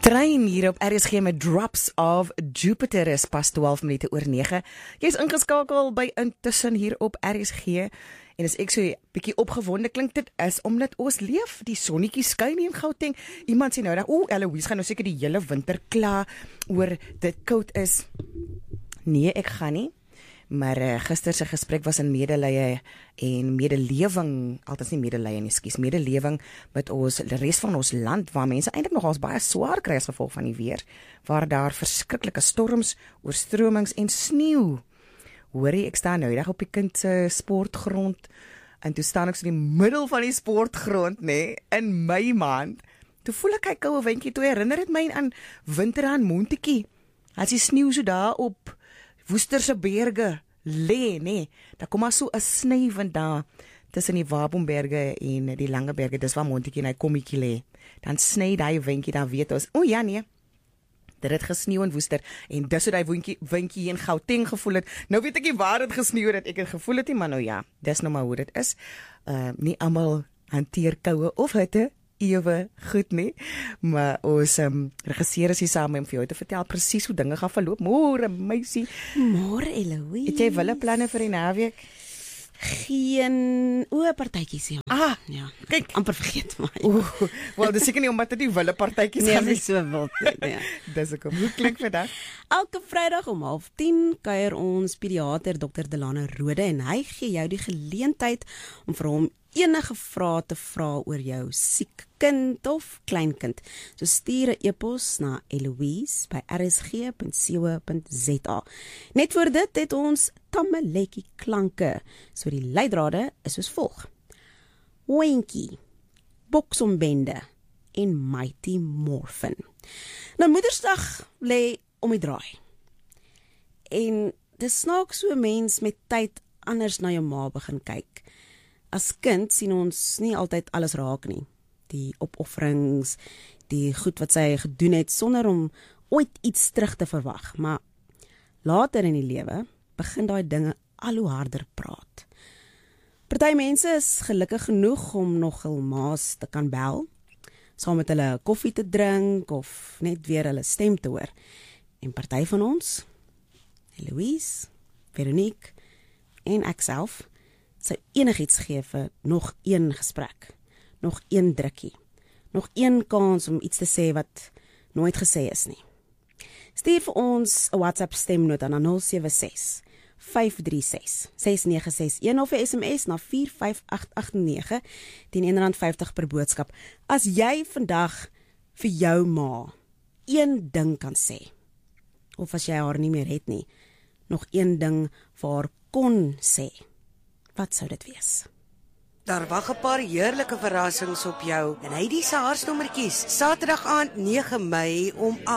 Trein hier op RSG met Drops of Jupiter is pas 12 minute oor 9. Jy is ingeskakel by Intussen hier op RSG en as ek so 'n bietjie opgewonde klink, dit is omdat ons leef, die sonnetjie skyn hier in Gauteng. Iemand sê nou dat Eloise gaan nou seker die hele winter kla oor dit koud is. Nee, ek gaan nie. Maar gister se gesprek was in medelee en medelewing, altens nie medelee nie, medelewing met ons die res van ons land waar mense eintlik nogals baie swaar kry as gevolg van die weer, waar daar verskriklike storms, oorstromings en sneeu. Hoorie, ek staan nou eendag op die kind se sportgrond en toe staan ek so in die middel van die sportgrond, nê, in Mei maand. Toe voel ek 'n koue windjie, toe herinner dit my aan winter aan Montetjie. As die sneeu so daar op Woesterse berge lê, nee, daar kom maar so 'n snywind daar tussen die Wapenberge en die Langeberge, dis waar Montetjie en hy kommetjie lê. Dan sny daai windjie, dan weet ons, ja nee, dit het gesneeu in Woester en dis hoe daai windjie in Gauteng gevoel het. Nou weet ek nie waar dit gesneeu het, ek het gevoel het nie, maar nou ja, dis nou maar hoe dit is. Nie almal hanteer koue of hitte ewe goed nie, maar ons regisseur is hier saam om vir jou te vertel presies hoe dinge gaan verloop. Môre meisie. Môre Eloise. Het jy wille planne vir die naweek? Geen partytjies ja. Ja, kyk, amper vergeet my. Wel, dis seker nie omdat dit die wille partytjies Nee, gaan dis so wild. Nee. Dis ek. Hoe klink vandag? Elke Vrydag om 09:30 kuier ons pediater Dr. Delane Rode en hy gee jou die geleentheid om vir hom enige vrae te vra oor jou siek kind of kleinkind. So stuur 'n e-pos na eloise@rsg.co.za. Net voor dit het ons tammeletjie klanke. So die leidrade is soos volg: Oentjie, Boksombende en Mighty Morphin. Nou Moedersdag lê om die draai. En dis snaaks so 'n mens met tyd anders na jou ma begin kyk. As kind sien ons nie altyd alles raak nie. Die opofferings, die goed wat sy gedoen het sonder om ooit iets terug te verwag. Maar later in die lewe begin daai dinge al hoe harder praat. Party mense is gelukkig genoeg om nog hul ma's te kan bel, saam met hulle koffie te drink of net weer hulle stem te hoor. En party van ons, Eloise, Veronique en ek self, sou enigiets gee vir nog een gesprek, nog een drukkie, nog een kans om iets te sê wat nooit gesê is nie. Stuur vir ons 'n WhatsApp stemnota na 076 536 6961 of 'n SMS na 45889 teen R1.50 per boodskap. As jy vandag vir jou ma een ding kan sê, of as jy haar nie meer het nie, nog een ding vir haar kon sê, wat sou dit wees? Daar wag 'n paar heerlike verrassings op jou. En hy die se haarsnommertjies. Saterdag aand 9 Mei om